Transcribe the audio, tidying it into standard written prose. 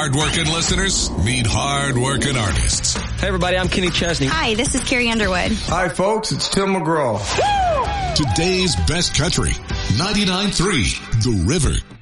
hard-working listeners meet hard-working artists. Hey, everybody, I'm Kenny Chesney. Hi, this is Carrie Underwood. Hi, folks, it's Tim McGraw. Today's best country, 99.3 The River.